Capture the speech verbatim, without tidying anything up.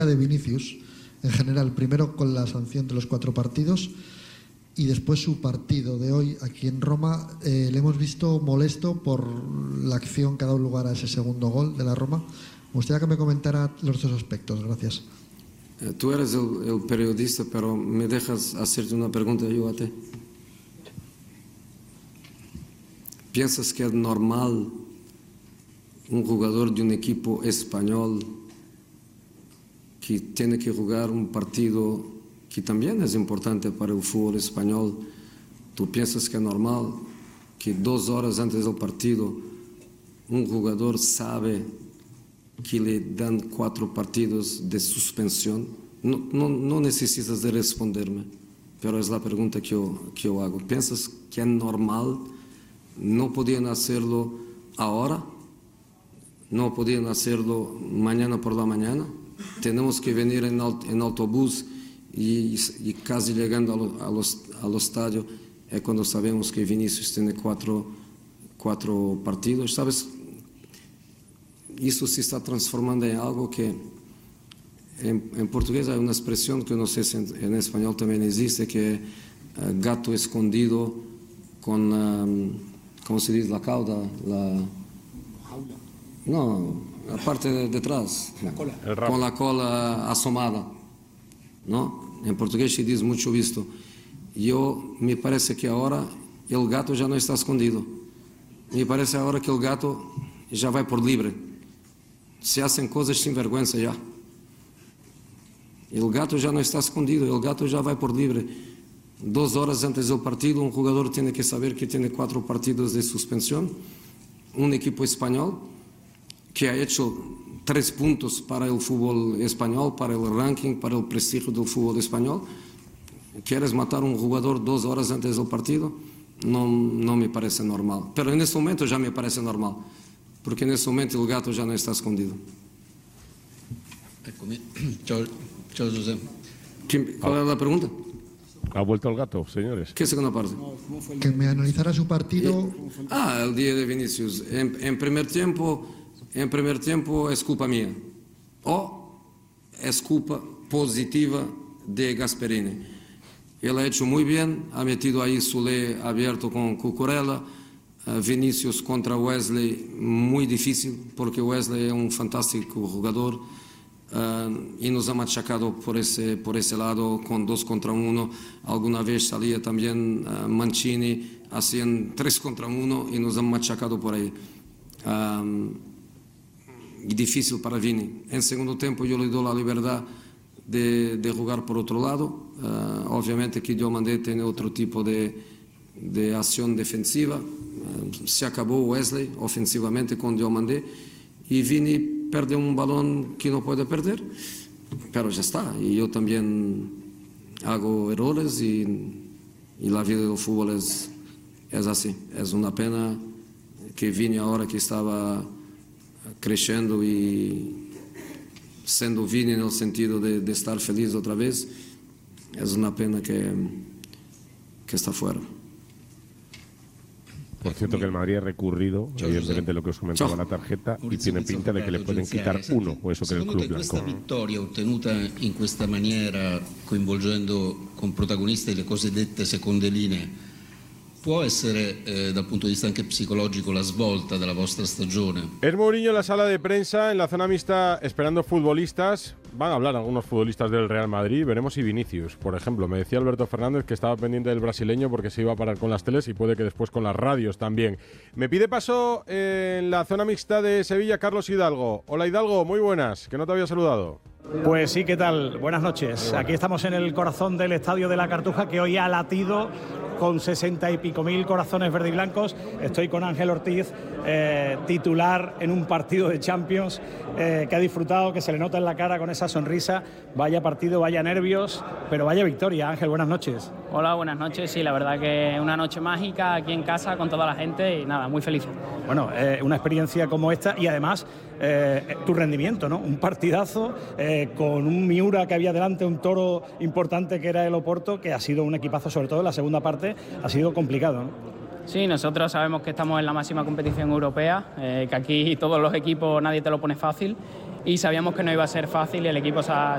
de Vinicius en general, primero con la sanción de los cuatro partidos y después su partido de hoy aquí en Roma. Eh, le hemos visto molesto por la acción que ha dado lugar a ese segundo gol de la Roma. Me gustaría que me comentara los dos aspectos. Gracias. Tú eres el, el periodista, pero me dejas hacerte una pregunta yo a ti. ¿Piensas que es normal un jugador de un equipo español que tiene que jugar un partido que también es importante para el fútbol español? ¿Tú piensas que es normal que dos horas antes del partido un jugador sabe que le dan cuatro partidos de suspensión? No, no, no necesitas de responderme, pero es la pregunta que yo, que yo hago. ¿Piensas que es normal? ¿No podían hacerlo ahora? ¿No podían hacerlo mañana por la mañana? Tenemos que venir en, en autobús y, y casi llegando a lo, a los, al estadio es cuando sabemos que Vinicius tiene cuatro, cuatro partidos. ¿Sabes? Eso se está transformando en algo que en, en portugués hay una expresión que no sé si en, en español también existe, que es uh, gato escondido con, um, ¿cómo se dice? La cauda, la... No, la parte de detrás, la cola. Con la cola asomada, ¿no? En portugués se dice mucho visto. Yo, me parece que ahora el gato ya no está escondido. Me parece ahora que el gato ya va por libre. Se hacen cosas sin vergüenza ya. El gato ya no está escondido, el gato ya va por libre. Dos horas antes del partido, un jugador tiene que saber que tiene cuatro partidos de suspensión. Un equipo español que ha hecho tres puntos para el fútbol español, para el ranking, para el prestigio del fútbol español. ¿Quieres matar a un jugador dos horas antes del partido? No, no me parece normal. Pero en este momento ya me parece normal, porque en este momento el gato ya no está escondido. Chao, chao José. ¿Cuál es la pregunta? ¿Ha vuelto el gato, señores? ¿Qué segunda parte? Que me analizara su partido. Ah, el día de Vinicius. En, en primer tiempo, en primer tiempo es culpa mía. O es culpa positiva de Gasperini. Él ha hecho muy bien, ha metido ahí Soler abierto con Cucurella. Uh, Vinicius contra Wesley, muy difícil, porque Wesley es un fantástico jugador. Uh, y nos ha machacado por ese, por ese lado con dos contra uno. Alguna vez salía también uh, Mancini, hacían tres contra uno y nos han machacado por ahí. Um, y difícil para Vini. En segundo tiempo yo le doy la libertad de, de jugar por otro lado. Uh, obviamente que Diomandé tiene otro tipo de, de acción defensiva. Uh, se acabó Wesley ofensivamente con Diomandé y Vini perde un balón que no puede perder, pero ya está. Y yo también hago errores y, y la vida del fútbol es, es así. Es una pena que Vini ahora que estaba creciendo y siendo Vini en el sentido de, de estar feliz otra vez, es una pena que, que está fuera. Por cierto que el Madrid ha recurrido, evidentemente lo que os comentaba la tarjeta, y tiene pinta de che le pueden quitar uno, o eso che il club blanco. Questa vittoria ottenuta in questa maniera, coinvolgendo con protagonisti le cosiddette seconde linee, può essere eh, dal punto di vista anche psicologico la svolta della vostra stagione? Es Mourinho en la sala de prensa, en la zona mixta, esperando futbolistas. Van a hablar algunos futbolistas del Real Madrid. Veremos si Vinicius, por ejemplo. Me decía Alberto Fernández que estaba pendiente del brasileño porque se iba a parar con las teles y puede que después con las radios también. Me pide paso eh, en la zona mixta de Sevilla Carlos Hidalgo. Hola Hidalgo, muy buenas, que no te había saludado. Pues sí, ¿qué tal? Buenas noches. Aquí estamos en el corazón del Estadio de la Cartuja, que hoy ha latido con sesenta y pico mil corazones verde y blancos. Estoy con Ángel Ortiz, eh, titular en un partido de Champions, eh, que ha disfrutado, que se le nota en la cara con esa sonrisa. Vaya partido, vaya nervios, pero vaya victoria. Ángel, buenas noches. Hola, buenas noches. Sí, la verdad que una noche mágica aquí en casa con toda la gente y nada, muy feliz. Bueno, eh, una experiencia como esta y además eh, tu rendimiento, ¿no? Un partidazo eh, con un Miura que había delante, un toro importante que era el Oporto, que ha sido un equipazo, sobre todo en la segunda parte, ha sido complicado, ¿no? Sí, nosotros sabemos que estamos en la máxima competición europea, eh, que aquí todos los equipos nadie te lo pone fácil y sabíamos que no iba a ser fácil y el equipo se ha,